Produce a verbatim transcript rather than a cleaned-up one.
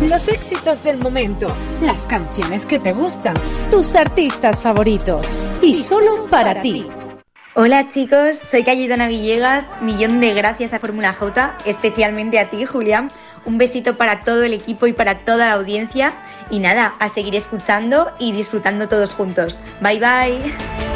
Los éxitos del momento, las canciones que te gustan, tus artistas favoritos. Y solo para ti. Hola chicos, soy Cayetana Villegas. Millón de gracias a Fórmula J, especialmente a ti, Julián. Un besito para todo el equipo y para toda la audiencia. Y nada, a seguir escuchando y disfrutando todos juntos. Bye bye.